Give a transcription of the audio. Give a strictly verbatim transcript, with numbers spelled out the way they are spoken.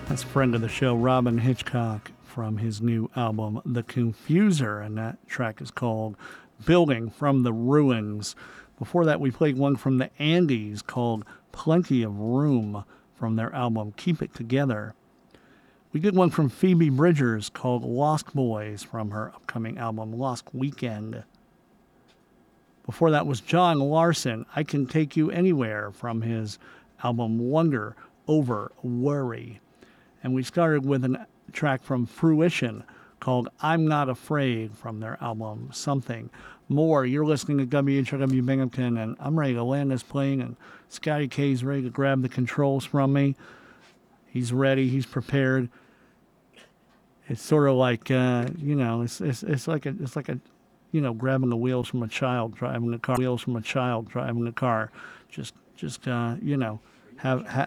That's friend of the show, Robin Hitchcock, from his new album, The Confuser, and that track is called Building from the Ruins. Before that, we played one from the Andes called Plenty of Room from their album, Keep It Together. We did one from Phoebe Bridgers called Lost Boys from her upcoming album, Lost Weekend. Before that was John Larson, I Can Take You Anywhere from his album Wonder Over Worry. And we started with a track from Fruition called I'm Not Afraid from their album Something More. You're listening to W H R W Binghamton, and I'm ready to land this plane, and Scotty K's ready to grab the controls from me. He's ready. He's prepared. It's sort of like, uh, you know, it's, it's it's like a it's like a, you know, grabbing the wheels from a child driving a car. Wheels from a child driving a car. Just just uh, you know, have ha-